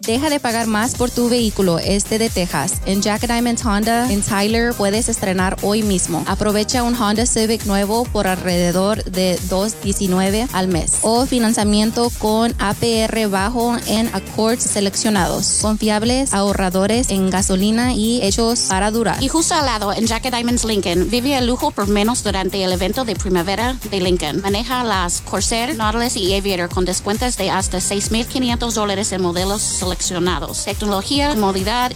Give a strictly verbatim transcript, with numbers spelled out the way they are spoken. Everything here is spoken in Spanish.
Deja de pagar más por tu vehículo este de Texas. En Jack Diamond Honda en Tyler puedes estrenar hoy mismo. Aprovecha un Honda Civic nuevo por alrededor de dos diecinueve al mes o financiamiento con A P R bajo en Accords seleccionados. Confiables, ahorradores en gasolina y hechos para durar. Y justo al lado, en Jack Diamonds Lincoln, vive el lujo por menos durante el evento de primavera de Lincoln. Maneja las Corsair, Nautilus y Aviator con descuentos de hasta seis mil quinientos dólares en modelos seleccionados. Tecnología, comodidad